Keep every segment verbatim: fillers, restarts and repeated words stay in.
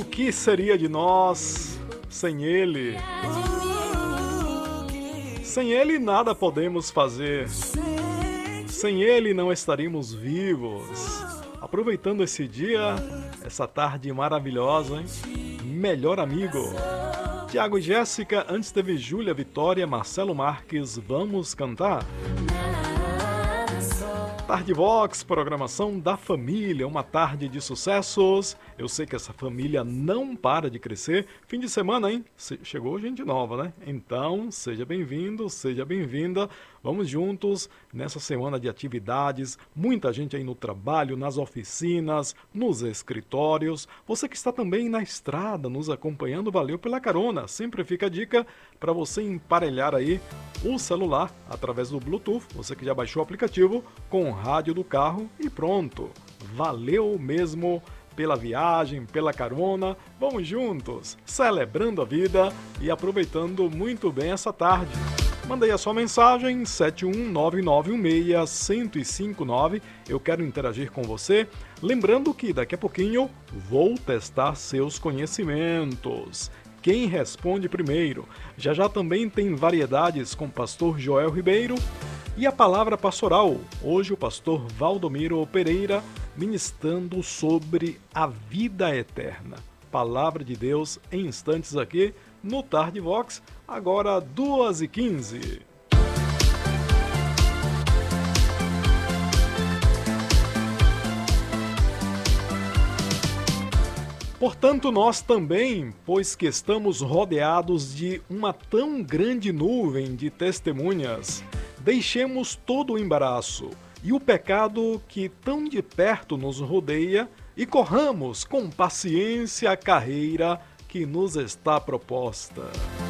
O que seria de nós sem Ele? Sem Ele nada podemos fazer. Sem Ele não estaríamos vivos. Aproveitando esse dia, essa tarde maravilhosa, hein? Melhor amigo. Tiago e Jéssica, antes teve Júlia, Vitória, Marcelo Marques, vamos cantar? Tarde Vox, programação da família, uma tarde de sucessos. Eu sei que essa família não para de crescer. Fim de semana, hein? Chegou gente nova, né? Então, seja bem-vindo, seja bem-vinda. Vamos juntos nessa semana de atividades. Muita gente aí no trabalho, nas oficinas, nos escritórios. Você que está também na estrada nos acompanhando, valeu pela carona. Sempre fica a dica para você emparelhar aí o celular através do Bluetooth. Você que já baixou o aplicativo com o rádio do carro e pronto. Valeu mesmo pela viagem, pela carona. Vamos juntos, celebrando a vida e aproveitando muito bem essa tarde. Manda aí a sua mensagem, sete um nove nove um seis, um zero cinco nove. Eu quero interagir com você. Lembrando que daqui a pouquinho vou testar seus conhecimentos. Quem responde primeiro? Já já também tem variedades com o pastor Joel Ribeiro e a palavra pastoral. Hoje o pastor Valdomiro Pereira ministrando sobre a vida eterna. Palavra de Deus em instantes aqui no Tarde Vox, agora duas e quinze. Portanto, nós também, pois que estamos rodeados de uma tão grande nuvem de testemunhas, deixemos todo o embaraço e o pecado que tão de perto nos rodeia e corramos com paciência a carreira que nos está proposta.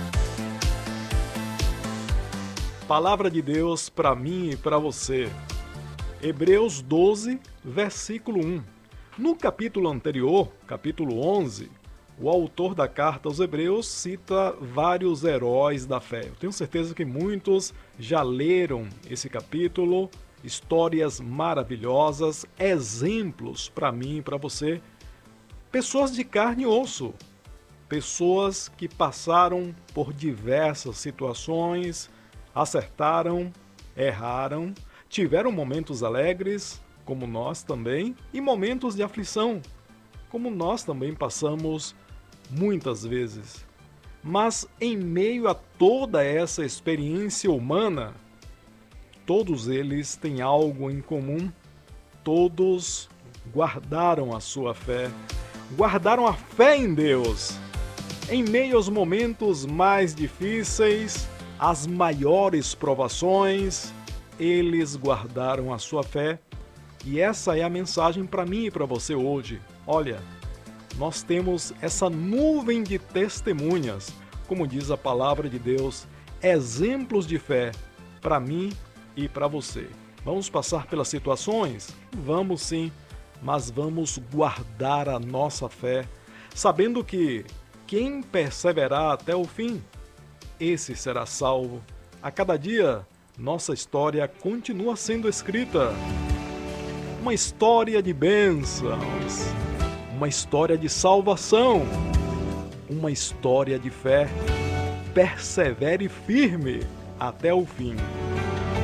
Palavra de Deus para mim e para você. Hebreus doze, versículo um. No capítulo anterior, capítulo onze, o autor da carta aos Hebreus cita vários heróis da fé. Eu tenho certeza que muitos já leram esse capítulo, histórias maravilhosas, exemplos para mim e para você. Pessoas de carne e osso, pessoas que passaram por diversas situações, acertaram, erraram, tiveram momentos alegres, como nós também, e momentos de aflição, como nós também passamos muitas vezes. Mas em meio a toda essa experiência humana, todos eles têm algo em comum. Todos guardaram a sua fé, guardaram a fé em Deus. Em meio aos momentos mais difíceis, as maiores provações, eles guardaram a sua fé. E essa é a mensagem para mim e para você hoje. Olha, nós temos essa nuvem de testemunhas, como diz a palavra de Deus, exemplos de fé para mim e para você. Vamos passar pelas situações? Vamos sim, mas vamos guardar a nossa fé, sabendo que quem perseverar até o fim, esse será salvo. A cada dia, nossa história continua sendo escrita. Uma história de bênçãos, uma história de salvação, uma história de fé. Persevere firme até o fim.